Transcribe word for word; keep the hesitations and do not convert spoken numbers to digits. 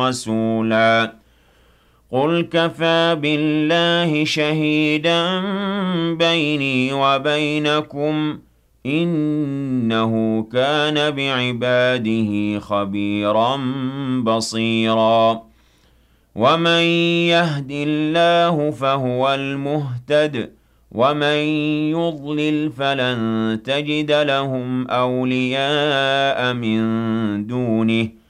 رَسُولًا قُلْ كَفَىٰ بِاللَّهِ شَهِيدًا بَيْنِي وَبَيْنَكُمْ ۚ إِنَّهُ كَانَ بِعِبَادِهِ خَبِيرًا بَصِيرًا وَمَن يَهْدِ اللَّهُ فَهُوَ الْمُهْتَدِ ۖ وَمَن يُضْلِلْ فَلَن تَجِدَ لَهُمْ أَوْلِيَاءَ مِن دُونِهِ ۖ